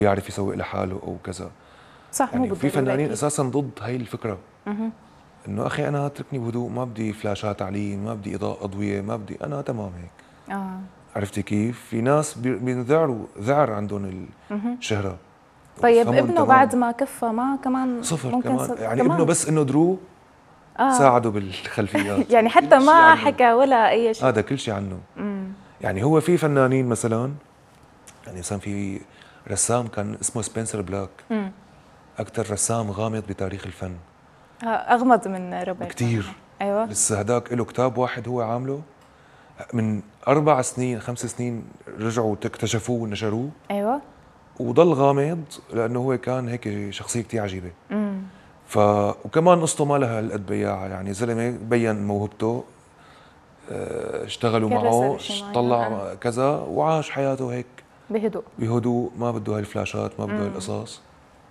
يعرف يسوق لحاله او كذا. صح، مو يعني في بالضرورة فنانين أكيد. اساسا ضد هي الفكره، انه اخي انا اتركني بهدوء، ما بدي فلاشات علي، ما بدي اضاءه اضويه، ما بدي، انا تمام هيك. اه عرفتي كيف؟ في ناس بينذعروا ذعر عندهم الشهره. طيب وبفهمهم ابنه تمام. بعد ما كفى ما كمان صفر ممكن كمان، يعني ابنه كمان بس انه درو اه ساعده بالخلفيات، يعني حتى كل شيء ما عنه. حكى ولا اي شيء. هذا كل شيء عنه. يعني هو في فنانين مثلا، يعني مثلا في رسام كان اسمه سبنسر بلاك، اكثر رسام غامض بتاريخ الفن اغمض من روبرت بكثير. كمان. ايوه لسه هداك له كتاب واحد هو عامله من 4 سنين 5 سنين، رجعوا اكتشفوه ونشروه، ايوه وضل غامض لانه هو كان هيك شخصيه كثير عجيبه. وكمان قصته ما لها هالقد بياعه، يعني زلمه بين موهبته، اشتغلوا كرسه معه، بشي معين طلع كذا وعاش حياته هيك بهدوء. بهدوء، ما بده هالفلاشات، ما بده هالقصص.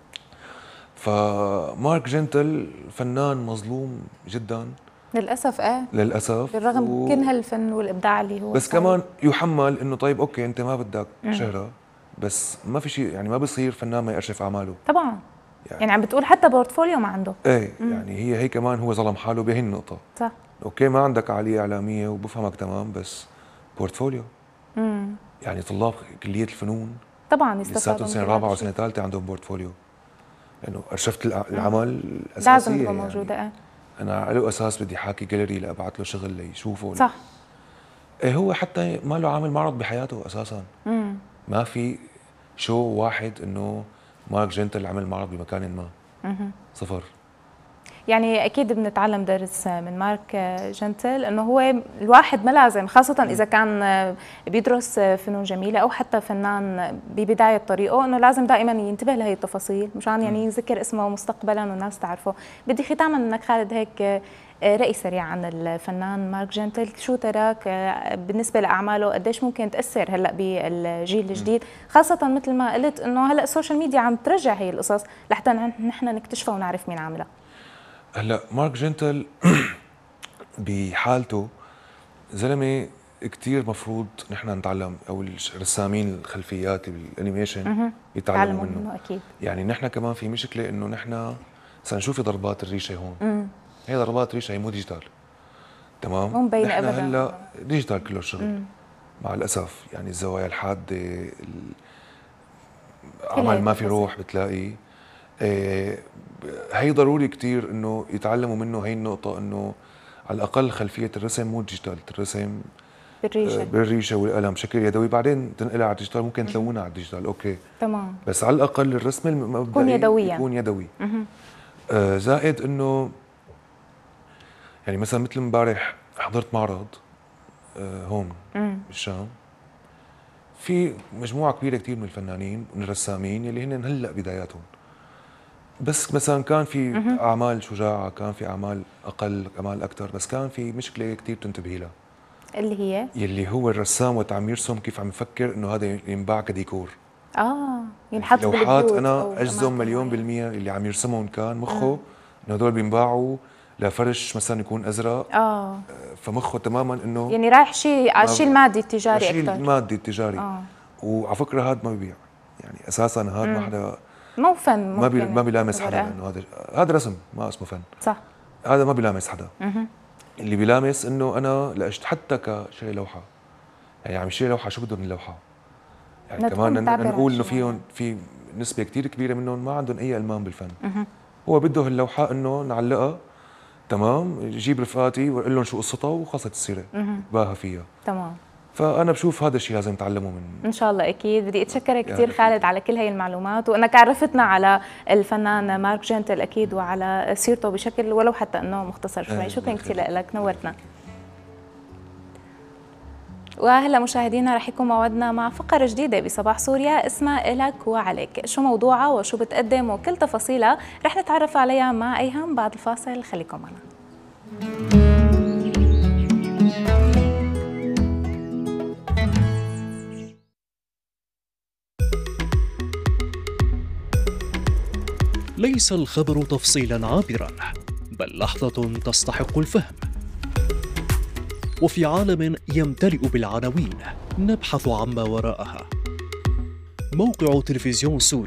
فمارك جنتل فنان مظلوم جدا للاسف ايه. للاسف. بالرغم كل هالفن والابداع اللي هو بس صاير. كمان يحمل انه طيب اوكي انت ما بدك شهره، بس ما في شيء، يعني ما بصير فنان ما يأرشف اعماله. طبعا يعني عم بتقول حتى بورتفوليو ما عنده. ايه يعني هي كمان هو ظلم حاله بهي النقطه. صح. اوكي ما عندك عاليه اعلاميه وبفهمك تمام، بس بورتفوليو. يعني طلاب كليه الفنون طبعا لساتهم يستفادوا سنه مثل هذا رابعه الشيء. وسنه ثالثه عندهم بورتفوليو، لانه ارشفت العمل لازم الاساسيه. تبقى يعني موجوده ايه. انا على اساس بدي حاكي جاليري لابعث له شغل ليشوفه. صح. إيه هو حتى ما له عامل معرض بحياته اساسا. ما في شو واحد انه مارك جنتل عمل معرض بمكان ما. صفر. يعني اكيد بنتعلم درس من مارك جنتل، انه هو الواحد ما لازم، خاصه اذا كان بيدرس فنون جميله او حتى فنان ببدايه طريقه، انه لازم دائما ينتبه لهي التفاصيل مشان يعني يذكر اسمه مستقبلا والناس تعرفه. بدي ختاما منك خالد هيك رأي سريع عن الفنان مارك جنتل، شو تراك بالنسبة لأعماله؟ قديش ممكن تأثر هلأ بالجيل الجديد، خاصة مثل ما قلت إنه هلأ السوشيال ميديا عم ترجع هي القصص لحتى نحن نكتشفها ونعرف مين عاملها. هلا مارك جنتل بحالته زلمه كثير مفروض نحن نتعلم، او الرسامين الخلفيات بالانيميشن يتعلموا منه. اكيد. يعني نحن كمان في مشكله انه نحن سنشوف ضربات الريشه هون. هي ضربات ريشه، هي مو ديجيتال. تمام. مو مبينه نحن ابدا. هلا ديجيتال كله الشغل. مع الاسف يعني الزوايا الحاده، عمل ما في روح بتلاقي. هي ضروري كتير انه يتعلموا منه هي النقطة، انه على الاقل خلفية الرسم مو ديجيتال، الرسم بالريشة والقلم بشكل يدوي، بعدين تنقلها على الديجيتال، ممكن تلونها على الديجيتال اوكي تمام، بس على الاقل الرسم المبدئي يكون يدوي. زائد انه يعني مثلا مثل امبارح حضرت معرض هون بالشام، في مجموعة كبيرة كتير من الفنانين من الرسامين اللي هن هلا بداياتهم، بس مثلا كان في اعمال شجاعه، كان في اعمال اقل، اعمال اكثر، بس كان في مشكله كثير تنتبهي لها، اللي هي يلي هو الرسام وقت عم يرسم كيف عم يفكر انه هذا ينباع كديكور. ينحط لوحات بالبيوت انا اجزم مليون بالمية اللي عم يرسمهم كان مخه انه هدول بينباعوا لفرش مثلا يكون ازرق. فمخه تماما انه يعني رايح شيء على الشيء المادي التجاري اكثر، شيء المادي التجاري. وعلى فكره هذا ما ببيع، يعني اساسا هذا ما حدا، مو فن، ما بيلامس حدا، انه هذا رسم ما اسمه فن. صح. هذا ما بيلامس حدا. اللي بيلامس انه انا لقيت حتى كشيء لوحه، يعني عم يشتري لوحه شو بدهم من اللوحه؟ يعني كمان نقول انه فيهم في نسبه كثير كبيره منهم ما عندهم اي المام بالفن. هو بده هاللوحه انه نعلقها تمام، يجيب رفقاتي ويقول لهم شو قصتها وخلصت السيره، باها فيها. تمام. فانا بشوف هذا الشيء لازم نتعلمه من، ان شاء الله. اكيد بدي اتشكرك كثير خالد على كل هي المعلومات، وانك عرفتنا على الفنان مارك جنتل اكيد وعلى سيرته بشكل ولو حتى انه مختصر شوي. شكرا كثير لك، نورتنا. وهلا مشاهدينا رح يكون موعدنا مع فقرة جديدة بصباح سوريا اسمها إلك وعليك، شو موضوعها وشو بتقدم وكل تفاصيلها رح نتعرف عليها مع أيهم بعد الفاصل. خليكم معنا. ليس الخبر تفصيلا عابرا، بل لحظة تستحق الفهم. وفي عالم يمتلئ بالعناوين نبحث عما وراءها. موقع تلفزيون سوري